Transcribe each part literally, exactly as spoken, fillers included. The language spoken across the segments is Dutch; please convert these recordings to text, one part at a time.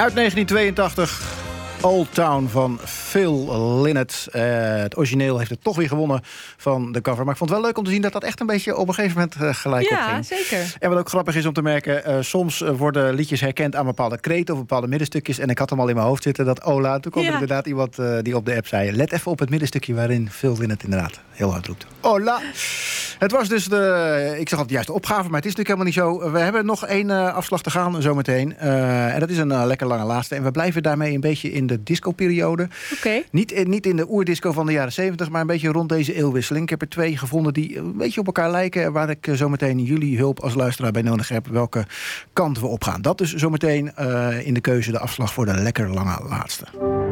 Uit negentien tweeëntachtig, Old Town van Phil Lynott. Uh, het origineel heeft het toch weer gewonnen van de cover. Maar ik vond het wel leuk om te zien dat dat echt een beetje op een gegeven moment uh, gelijk ja, opging. Ja, zeker. En wat ook grappig is om te merken, uh, soms worden liedjes herkend aan bepaalde kreten of bepaalde middenstukjes. En ik had hem al in mijn hoofd zitten, dat Ola. Toen kwam ja. er inderdaad iemand uh, die op de app zei, let even op het middenstukje waarin Phil Lynott inderdaad heel hard roept. Ola! Het was dus de, ik zag al de juiste opgave, maar het is natuurlijk helemaal niet zo. We hebben nog één uh, afslag te gaan zometeen. Uh, en dat is een uh, lekker lange laatste. En we blijven daarmee een beetje in de disco-periode. Okay. Niet, niet in de oerdisco van de jaren zeventig, maar een beetje rond deze eeuwwisseling. Ik heb er twee gevonden die een beetje op elkaar lijken, waar ik uh, zometeen jullie hulp als luisteraar bij nodig heb, welke kant we opgaan. Dat dus zometeen uh, in de keuze de afslag voor de lekker lange laatste.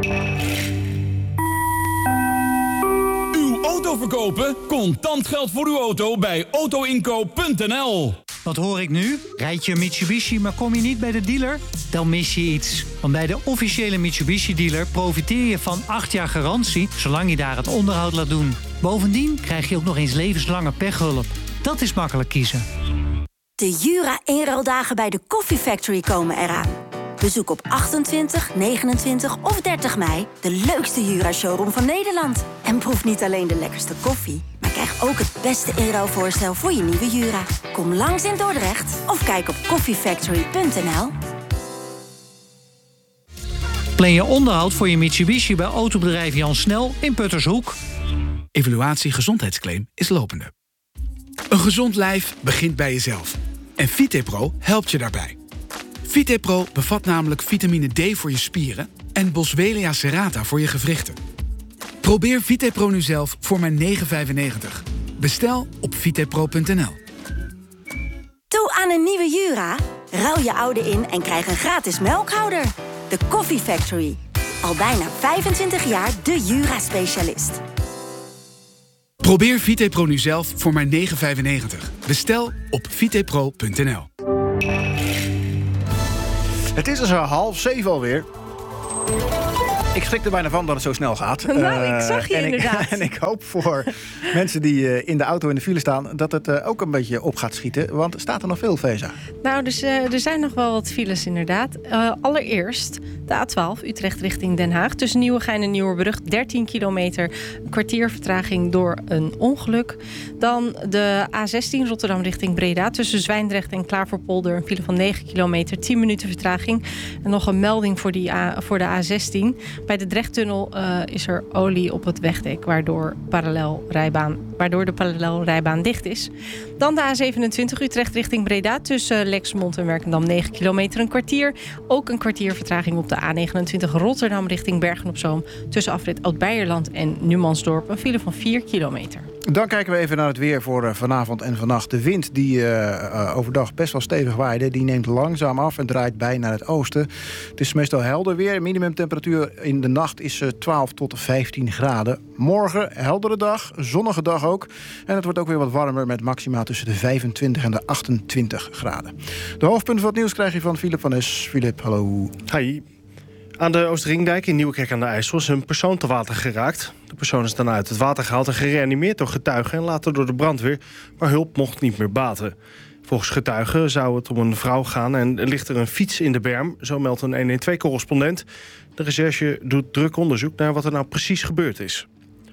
Auto verkopen? Contant geld voor uw auto bij autoinkoop punt n l. Wat hoor ik nu? Rijd je een Mitsubishi, maar kom je niet bij de dealer? Dan mis je iets. Want bij de officiële Mitsubishi-dealer profiteer je van acht jaar garantie, zolang je daar het onderhoud laat doen. Bovendien krijg je ook nog eens levenslange pechhulp. Dat is makkelijk kiezen. De Jura inruildagen bij de Coffee Factory komen eraan. Bezoek op achtentwintig, negenentwintig of dertig mei de leukste Jura-showroom van Nederland. En proef niet alleen de lekkerste koffie, maar krijg ook het beste inruilvoorstel voor je nieuwe Jura. Kom langs in Dordrecht of kijk op coffee factory punt n l. Plan je onderhoud voor je Mitsubishi bij autobedrijf Jan Snel in Puttershoek. Evaluatie gezondheidsclaim is lopende. Een gezond lijf begint bij jezelf. En Vitepro helpt je daarbij. Vitepro bevat namelijk vitamine D voor je spieren en Boswellia serrata voor je gewrichten. Probeer Vitepro nu zelf voor maar negen vijfennegentig. Bestel op vitepro punt n l. Toe aan een nieuwe Jura? Ruil je oude in en krijg een gratis melkhouder. De Coffee Factory. Al bijna vijfentwintig jaar de Jura-specialist. Probeer Vitepro nu zelf voor maar negen vijfennegentig. Bestel op vitepro punt n l. Het is dus half zeven alweer. Ik schrik er bijna van dat het zo snel gaat. Nou, ik zag je uh, en inderdaad. Ik, en ik hoop voor mensen die uh, in de auto in de file staan, dat het uh, ook een beetje op gaat schieten. Want staat er nog veel, Feza? Nou, dus, uh, er zijn nog wel wat files inderdaad. Uh, allereerst de A twaalf, Utrecht richting Den Haag. Tussen Nieuwegein en Nieuwerbrug, dertien kilometer. Een kwartier vertraging door een ongeluk. Dan de A zestien, Rotterdam richting Breda. Tussen Zwijndrecht en Klaverpolder. Een file van negen kilometer, tien minuten vertraging. En nog een melding voor, die A, voor de A zestien. Bij de Drechttunnel uh, is er olie op het wegdek, waardoor, parallelrijbaan, waardoor de parallelrijbaan dicht is. Dan de A zevenentwintig, Utrecht richting Breda. Tussen Lexmond en Werkendam negen kilometer, een kwartier. Ook een kwartier vertraging op de A negenentwintig, Rotterdam richting Bergen-op-Zoom. Tussen afrit Oud-Beijerland en Numansdorp, een file van vier kilometer. Dan kijken we even naar het weer voor uh, vanavond en vannacht. De wind die uh, uh, overdag best wel stevig waaide, die neemt langzaam af en draait bij naar het oosten. Het is meestal helder weer. Minimumtemperatuur in de nacht is uh, twaalf tot vijftien graden. Morgen heldere dag, zonnige dag ook. En het wordt ook weer wat warmer met maxima tussen de vijfentwintig en de achtentwintig graden. De hoofdpunten van het nieuws krijg je van Philip van Es. Philip, hallo. Hi. Aan de Oosteringdijk in Nieuwekerk aan de IJssel is een persoon te water geraakt. De persoon is daarna uit het water gehaald en gereanimeerd door getuigen en later door de brandweer, maar hulp mocht niet meer baten. Volgens getuigen zou het om een vrouw gaan en ligt er een fiets in de berm, zo meldt een honderdtwaalf-correspondent. De recherche doet druk onderzoek naar wat er nou precies gebeurd is.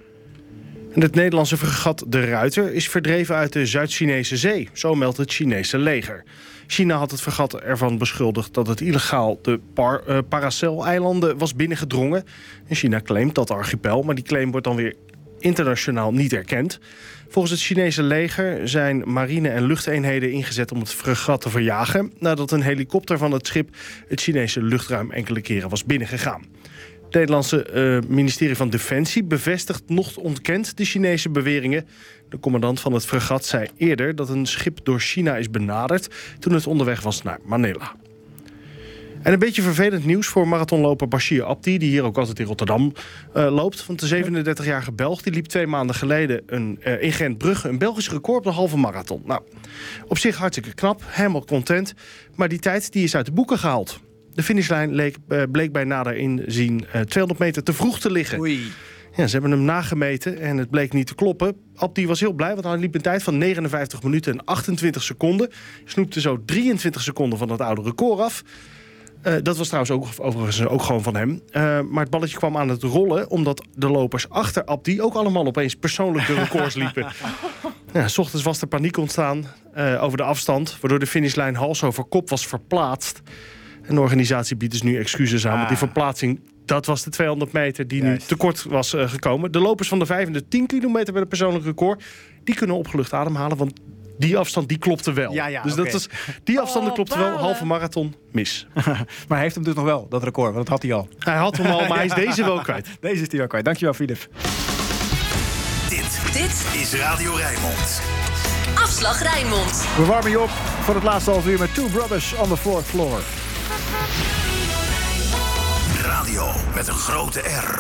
En het Nederlandse fregat De Ruiter is verdreven uit de Zuid-Chinese zee, zo meldt het Chinese leger. China had het fregat ervan beschuldigd dat het illegaal de Par, uh, Paracel-eilanden was binnengedrongen. En China claimt dat archipel, maar die claim wordt dan weer internationaal niet erkend. Volgens het Chinese leger zijn marine- en luchteenheden ingezet om het fregat te verjagen, nadat een helikopter van het schip het Chinese luchtruim enkele keren was binnengegaan. Het Nederlandse uh, ministerie van Defensie bevestigt nog ontkent de Chinese beweringen. De commandant van het fregat zei eerder dat een schip door China is benaderd toen het onderweg was naar Manila. En een beetje vervelend nieuws voor marathonloper Bashir Abdi, die hier ook altijd in Rotterdam uh, loopt. Want de zevenendertigjarige Belg die liep twee maanden geleden een, uh, in Gent-Brugge een Belgisch record op de halve marathon. Nou, op zich hartstikke knap, helemaal content. Maar die tijd die is uit de boeken gehaald. De finishlijn leek, uh, bleek bij nader inzien uh, tweehonderd meter te vroeg te liggen. Oei. Ja, ze hebben hem nagemeten en het bleek niet te kloppen. Abdi was heel blij, want hij liep een tijd van negenenvijftig minuten en achtentwintig seconden. Snoepte zo drieëntwintig seconden van het oude record af. Uh, dat was trouwens ook, overigens ook gewoon van hem. Uh, maar het balletje kwam aan het rollen... omdat de lopers achter Abdi ook allemaal opeens persoonlijke records liepen. Ja, 's ochtends was er paniek ontstaan uh, over de afstand... waardoor de finishlijn hals over kop was verplaatst. En de organisatie biedt dus nu excuses aan. Ah. Want die verplaatsing, dat was de tweehonderd meter die Juist. nu tekort was uh, gekomen. De lopers van de vijf en de tien kilometer met een persoonlijk record... die kunnen opgelucht ademhalen, want... die afstand die klopte wel. Ja, ja, dus okay. dat was, die afstand oh, klopte wel. Halve marathon, mis. Maar hij heeft hem dus nog wel, dat record. Want dat had hij al. Hij had hem al, maar ja. hij is deze wel kwijt. Deze is hij wel kwijt. Dankjewel, Filip. Dit, dit is Radio Rijnmond. Afslag Rijnmond. We warmen je op voor het laatste half uur met Two Brothers on the Fourth Floor. Radio met een grote R.